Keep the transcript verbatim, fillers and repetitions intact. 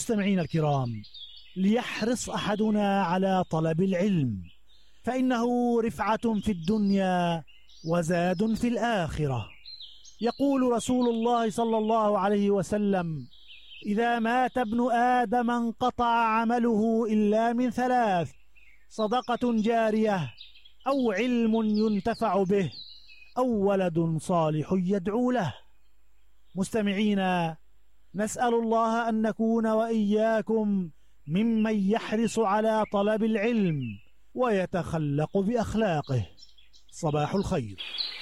مستمعينا الكرام، ليحرص أحدنا على طلب العلم، فإنه رفعة في الدنيا وزاد في الآخرة. يقول رسول الله صلى الله عليه وسلم: إذا مات ابن آدم انقطع عمله إلا من ثلاث: صدقة جارية، أو علم ينتفع به، أو ولد صالح يدعو له. مستمعينا، نسأل الله أن نكون وإياكم ممن يحرص على طلب العلم ويتخلق بأخلاقه. صباح الخير.